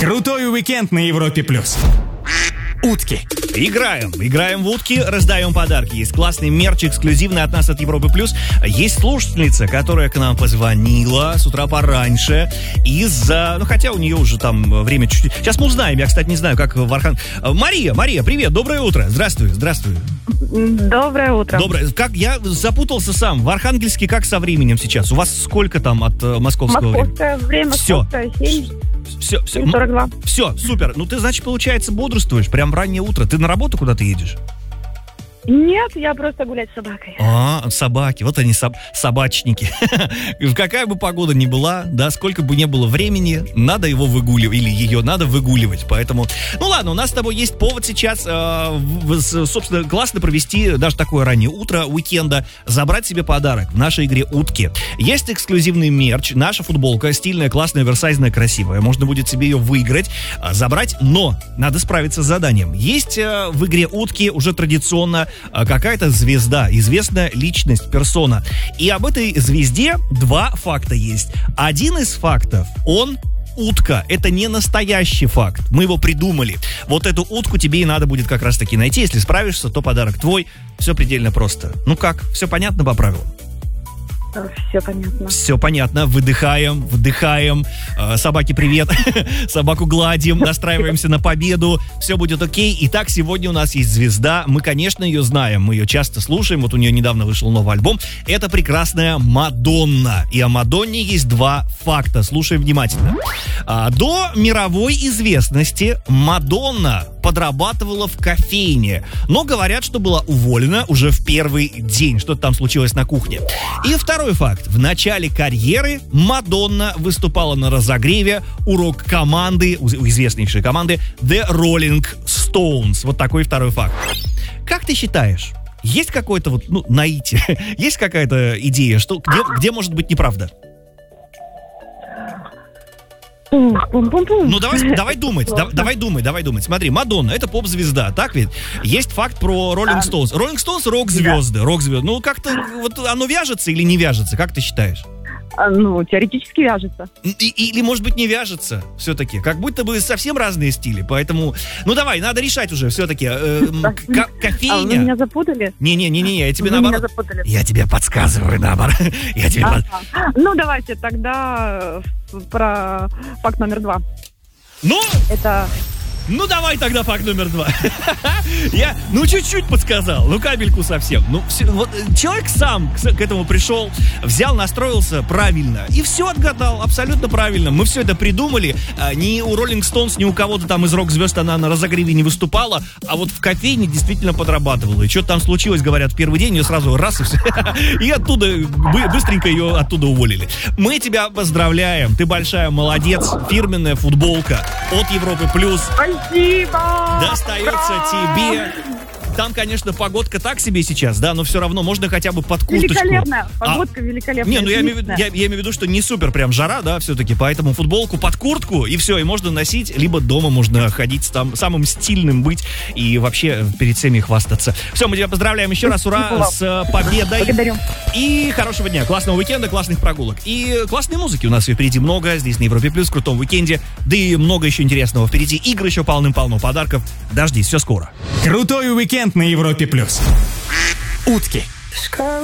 Крутой уикенд на Европе+. Утки. Играем в утки, раздаем подарки. Есть классный мерч, эксклюзивный от нас, от Европы+. Есть слушательница, которая к нам позвонила с утра пораньше из-за... Ну, хотя у нее уже там время чуть-чуть... Сейчас мы узнаем, я, кстати, не знаю, как в Мария, привет, доброе утро. Здравствуй. Доброе утро. Доброе. Как я запутался сам. В Архангельске как со временем сейчас? У вас сколько там от московского времени? Московское время, Все. 7. Все, 42. Все, супер. Ну, ты, значит, получается, бодрствуешь прям в раннее утро. Ты на работу куда-то едешь? Нет, я просто гулять с собакой. Собаки, вот они, собачники. Какая бы погода ни была, да, сколько бы ни было времени, надо его выгуливать, или ее надо выгуливать. Поэтому, ну ладно, у нас с тобой есть повод сейчас, собственно, классно провести даже такое раннее утро уикенда, забрать себе подарок в нашей игре «Утки». Есть эксклюзивный мерч, наша футболка, стильная, классная, оверсайзная, красивая. Можно будет себе ее выиграть, забрать, но надо справиться с заданием. Есть в игре «Утки» уже традиционно какая-то звезда, известная личность, персона. И об этой звезде два факта есть. Один из фактов, он утка. Это не настоящий факт. Мы его придумали. Вот эту утку тебе и надо будет как раз таки найти. Если справишься, то подарок твой. Все предельно просто. Ну как? Все понятно по правилам? Все понятно. Все понятно. Выдыхаем. Собаке привет. Собаку гладим. Настраиваемся на победу. Все будет окей. Итак, сегодня у нас есть звезда. Мы, конечно, ее знаем. Мы ее часто слушаем. Вот у нее недавно вышел новый альбом. Это прекрасная Мадонна. И о Мадонне есть два факта. Слушаем внимательно. До мировой известности Мадонна подрабатывала в кофейне, но говорят, что была уволена уже в первый день. Что-то там случилось на кухне. И второй факт. В начале карьеры Мадонна выступала на разогреве у рок-команды, у известнейшей команды The Rolling Stones. Вот такой второй факт. Как ты считаешь, есть какое-то вот, наитие, есть какая-то идея, что где может быть неправда? Ну, давай думать. Смотри, Мадонна — это поп-звезда, так ведь? Есть факт про Rolling Stones. Rolling Stones — рок-звезды. Ну, как-то вот оно вяжется или не вяжется? Как ты считаешь? Теоретически вяжется. Или, может быть, не вяжется все-таки. Как будто бы совсем разные стили. Поэтому, давай, надо решать уже все-таки. Кофейня. Вы меня запутали? Не, я тебе наоборот. Я тебе подсказываю, наоборот. Давайте тогда про факт номер 2. Давай тогда факт номер 2. Я, чуть-чуть подсказал, капельку совсем. Человек сам к этому пришел, взял, настроился правильно и все отгадал, абсолютно правильно. Мы все это придумали. Ни у Rolling Stones, ни у кого-то там из рок-звезд она на разогреве не выступала, а вот в кофейне действительно подрабатывала. И что-то там случилось, говорят, в первый день ее сразу раз и все. И оттуда, быстренько ее оттуда уволили. Мы тебя поздравляем, ты большая молодец. Фирменная футболка от Европы+. Спасибо! Достается тебе. Там, конечно, погодка так себе сейчас, да, но все равно можно хотя бы под курточку. Великолепная, погодка великолепная. Я имею в виду, что не супер прям жара, да, все-таки, поэтому футболку под куртку, и все, и можно носить, либо дома можно ходить там, самым стильным быть и вообще перед всеми хвастаться. Все, мы тебя поздравляем еще раз, ура, с победой. Благодарю. И хорошего дня, классного уикенда, классных прогулок. И классной музыки у нас впереди много, здесь на Европе+, в крутом уикенде, да и много еще интересного впереди. Игр еще полным-полно, подарков. Дождись, все скоро. Крутой уикенд на Европе+. Утки.